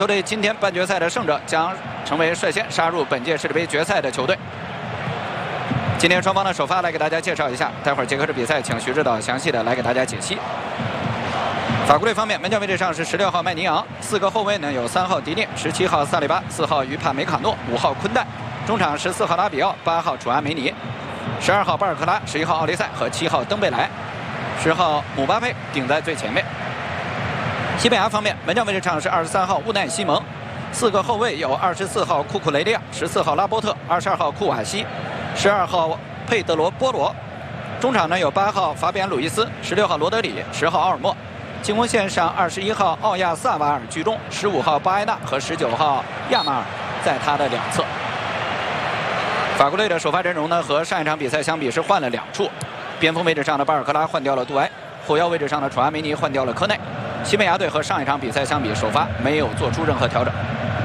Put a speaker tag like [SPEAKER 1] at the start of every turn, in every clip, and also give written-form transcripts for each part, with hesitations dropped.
[SPEAKER 1] 球队今天半决赛的胜者将成为率先杀入本届世界杯决赛的球队。今天双方的首发来给大家介绍一下，待会儿结合着比赛，请徐指导详细的来给大家解析。法国队方面，门将位置上是16号麦尼昂，4个后卫呢有3号迪涅、17号萨利巴、4号于帕梅卡诺、5号昆代，中场14号拉比奥、8号楚阿梅尼、12号巴尔克拉、11号奥利塞和7号登贝莱，10号姆巴佩顶在最前面。西班牙方面，门将位置上是23号乌奈西蒙，4个后卫有24号库库雷利亚、14号拉波特、22号库瓦西、12号佩德罗波罗，中场呢有8号法比安鲁伊斯、16号罗德里、10号奥尔莫，进攻线上21号奥亚萨瓦尔居中，15号巴埃纳和19号亚马尔在他的两侧。法国队的首发阵容呢和上一场比赛相比是换了2处，边锋位置上的巴尔克拉换掉了杜埃，后腰位置上的楚阿梅尼换掉了科内。西班牙队和上一场比赛相比，首发没有做出任何调整。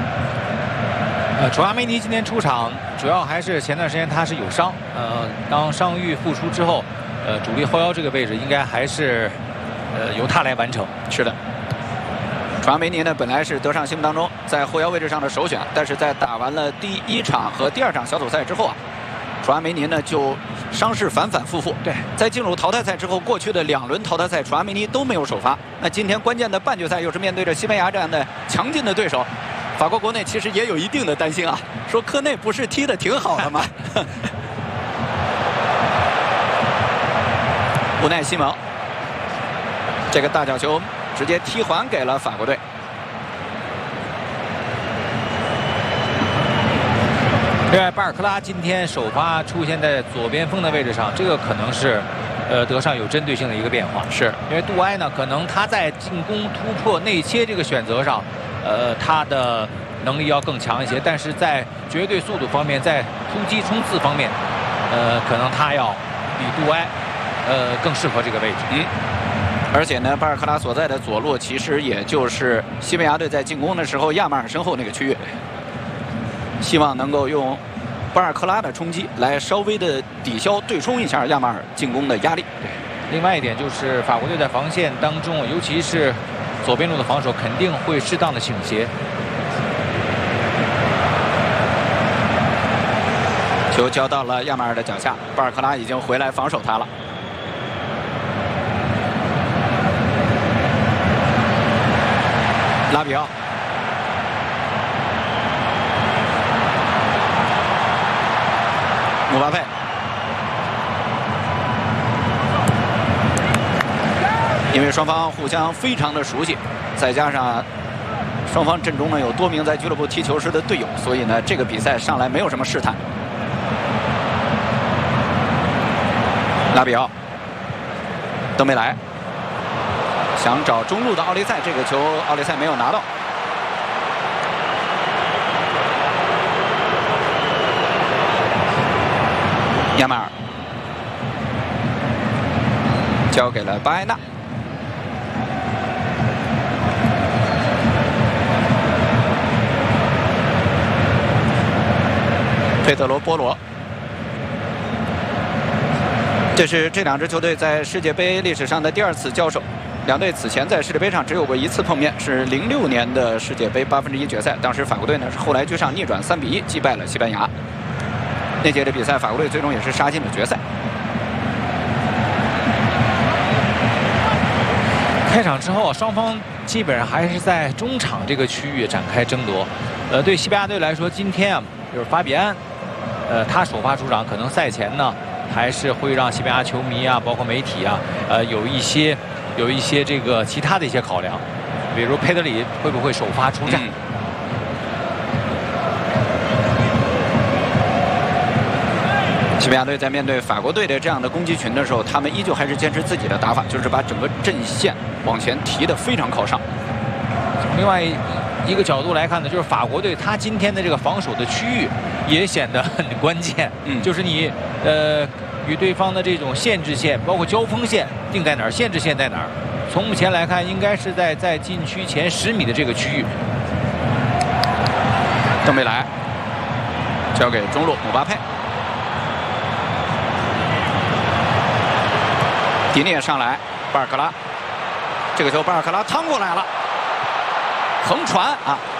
[SPEAKER 2] 楚阿梅尼今天出场，主要还是前段时间他是有伤，当伤愈复出之后，主力后腰这个位置应该还是由他来完成。
[SPEAKER 1] 是的，楚阿梅尼呢本来是德尚西姆当中在后腰位置上的首选，但是在打完了第1场和第2场小组赛之后啊，楚阿梅尼呢就伤势反反复复。对，在进入淘汰赛之后，过去的2轮淘汰赛，楚阿梅尼都没有首发。那今天关键的半决赛又是面对着西班牙这样的强劲的对手，法国国内其实也有一定的担心啊，说科内不是踢得挺好的吗？乌奈西蒙这个大角球直接踢还给了法国队。
[SPEAKER 2] 另外，巴尔克拉今天首发出现在左边锋的位置上，这个可能是德尚有针对性的一个变化。是因为杜埃呢，可能他在进攻突破内切这个选择上，他的能力要更强一些，但是在绝对速度方面，在突击冲刺方面，可能他要比杜埃更适合这个位置。
[SPEAKER 1] 而且呢，巴尔克拉所在的左路其实也就是西班牙队在进攻的时候亚马尔身后那个区域。希望能够用巴尔克拉的冲击来稍微的抵消对冲一下亚马尔进攻的压力。
[SPEAKER 2] 对，另外一点就是法国队在防线当中，尤其是左边路的防守肯定会适当的倾斜。
[SPEAKER 1] 球交到了亚马尔的脚下，巴尔克拉已经回来防守他了。拉比奥。姆巴佩，因为双方互相非常的熟悉，再加上双方阵中呢有多名在俱乐部踢球时的队友，所以呢这个比赛上来没有什么试探。拉比奥，登贝莱想找中路的奥利塞，这个球奥利塞没有拿到。亚马尔交给了巴埃纳，佩德罗波罗。这是这2支球队在世界杯历史上的第2次交手，两队此前在世界杯上只有过1次碰面，是06年的世界杯1/8决赛，当时法国队呢是后来居上逆转3比1击败了西班牙。那届的比赛，法国队最终也是杀进了决赛。
[SPEAKER 2] 开场之后，双方基本上还是在中场这个区域展开争夺。对西班牙队来说，今天啊，就是法比安，他首发出场，可能赛前呢，还是会让西班牙球迷啊，包括媒体啊，有一些这个其他的一些考量，比如佩德里会不会首发出战。
[SPEAKER 1] 西班牙队在面对法国队的这样的攻击群的时候，他们依旧还是坚持自己的打法，就是把整个阵线往前提得非常靠上。
[SPEAKER 2] 从另外一个角度来看呢，就是法国队他今天的这个防守的区域也显得很关键。就是你与对方的这种限制线，包括交锋线定在哪儿，限制线在哪儿？从目前来看，应该是在禁区前10米的这个区域。
[SPEAKER 1] 登贝莱交给中路姆巴佩。迪涅上来，巴尔克拉，这个球巴尔克拉趟过来了，横传啊，